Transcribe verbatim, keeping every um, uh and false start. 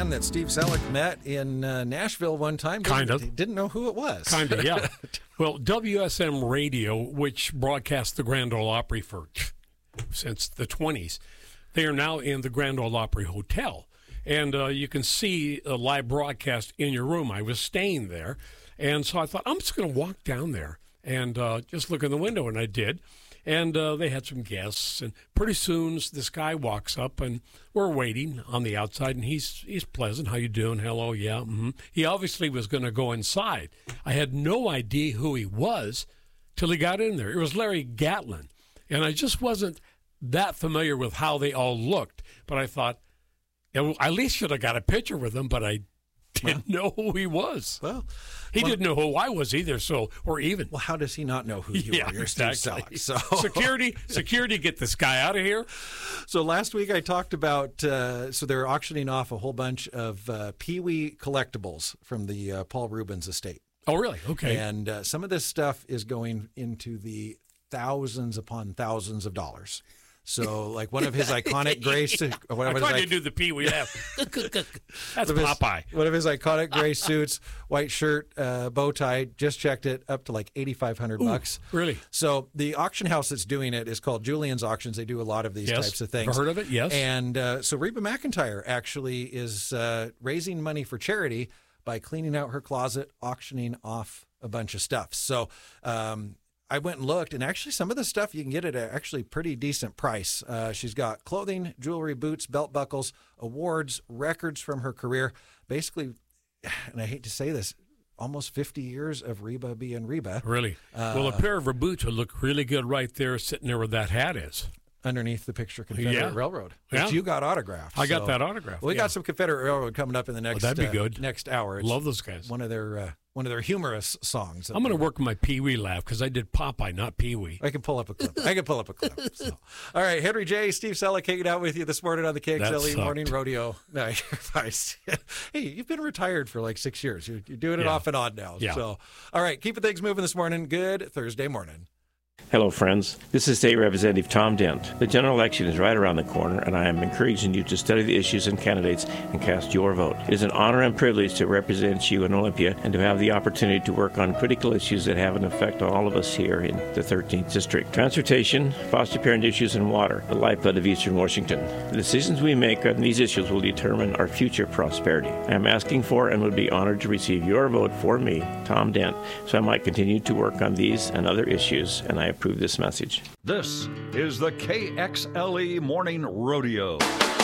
man that Steve Selleck met in uh, Nashville one time. Kind didn't, of. He didn't know who it was. Kind of, yeah. Well, W S M Radio, which broadcasts the Grand Ole Opry for since the twenties, they are now in the Grand Ole Opry Hotel. And uh, you can see a live broadcast in your room. I was staying there. And so I thought, I'm just going to walk down there and uh, just look in the window. And I did. And uh, they had some guests. And pretty soon this guy walks up, and we're waiting on the outside. And he's he's pleasant. How you doing? Hello, yeah. Mm-hmm. He obviously was going to go inside. I had no idea who he was till he got in there. It was Larry Gatlin. And I just wasn't that familiar with how they all looked. But I thought, I at least should have got a picture with him, but I didn't well, know who he was. Well, he well, didn't know who I was either, so we're even. Well, how does he not know who you yeah, are? You're exactly. Steve Selleck, so. Security, security, get this guy out of here. So last week I talked about, uh, so they're auctioning off a whole bunch of uh, Pee Wee collectibles from the uh, Paul Reubens estate. Oh, really? Okay. And uh, some of this stuff is going into the thousands upon thousands of dollars. So, like one of his iconic gray suits. I tried to do the Pee Wee laugh. That's Popeye. His, one of his iconic gray suits, white shirt, uh, bow tie. Just checked it up to like eighty-five hundred bucks. Really? So the auction house that's doing it is called Julian's Auctions. They do a lot of these yes. types of things. Ever heard of it? Yes. And uh, so Reba McEntire actually is uh, raising money for charity by cleaning out her closet, auctioning off a bunch of stuff. So. Um, I went and looked, and actually some of the stuff you can get at an actually pretty decent price. Uh, she's got clothing, jewelry, boots, belt buckles, awards, records from her career. Basically, and I hate to say this, almost fifty years of Reba being Reba. Really? Uh, well, a pair of her boots would look really good right there, sitting there where that hat is. Underneath the picture Confederate yeah. Railroad, which yeah. you got autographed. I so. got that autograph. Well, we yeah. got some Confederate Railroad coming up in the next, oh, that'd be uh, good. next hour. It's Love those guys. One of their uh, one of their humorous songs. I'm going to work my Pee Wee laugh because I did Popeye, not Pee Wee. I can pull up a clip. I can pull up a clip. So. All right, Henry J., Steve Selleck hanging out with you this morning on the K X L E Morning Rodeo. No, you're fine. Hey, you've been retired for like six years. You're, you're doing it yeah. off and on now. Yeah. So, all right, keeping things moving this morning. Good Thursday morning. Hello, friends. This is State Representative Tom Dent. The general election is right around the corner, and I am encouraging you to study the issues and candidates and cast your vote. It is an honor and privilege to represent you in Olympia and to have the opportunity to work on critical issues that have an effect on all of us here in the thirteenth District. Transportation, foster parent issues, and water, the lifeblood of Eastern Washington. The decisions we make on these issues will determine our future prosperity. I am asking for and would be honored to receive your vote for me, Tom Dent, so I might continue to work on these and other issues, and I approve this message. This is the K X L E Morning Rodeo.